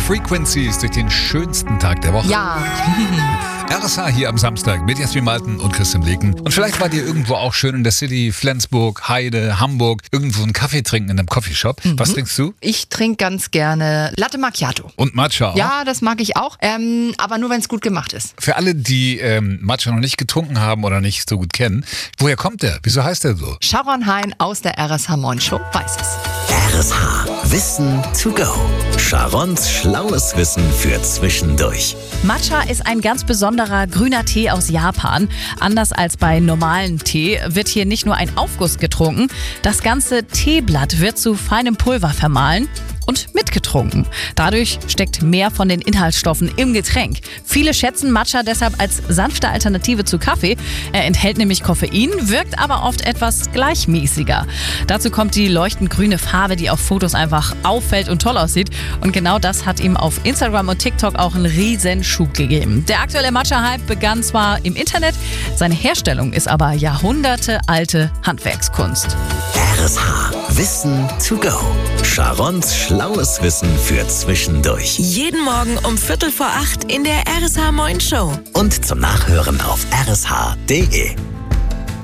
Frequencies durch den schönsten Tag der Woche. Ja. RSH hier am Samstag mit Jasmin Malten und Christian Leken. Und vielleicht wart ihr irgendwo auch schön in der City, Flensburg, Heide, Hamburg, irgendwo einen Kaffee trinken in einem Coffeeshop. Was trinkst du? Ich trinke ganz gerne Latte Macchiato. Und Matcha auch? Ja, das mag ich auch, aber nur, wenn es gut gemacht ist. Für alle, die Matcha noch nicht getrunken haben oder nicht so gut kennen, woher kommt der? Wieso heißt der so? Sharon Hein aus der RSH Morning Show weiß es. RSH Wissen to go. Sharons schlaues Wissen für zwischendurch. Matcha ist ein ganz besonderer grüner Tee aus Japan. Anders als bei normalen Tee wird hier nicht nur ein Aufguss getrunken. Das ganze Teeblatt wird zu feinem Pulver vermahlen und mitgetrunken. Dadurch steckt mehr von den Inhaltsstoffen im Getränk. Viele schätzen Matcha deshalb als sanfte Alternative zu Kaffee. Er enthält nämlich Koffein, wirkt aber oft etwas gleichmäßiger. Dazu kommt die leuchtend grüne Farbe, die auf Fotos einfach auffällt und toll aussieht. Und genau das hat ihm auf Instagram und TikTok auch einen riesen Schub gegeben. Der aktuelle Matcha-Hype begann zwar im Internet, seine Herstellung ist aber jahrhundertealte Handwerkskunst. RSH Wissen to go. Sharons schlaues Wissen für zwischendurch. Jeden Morgen um 7:45 in der RSH Morning Show. Und zum Nachhören auf rsh.de.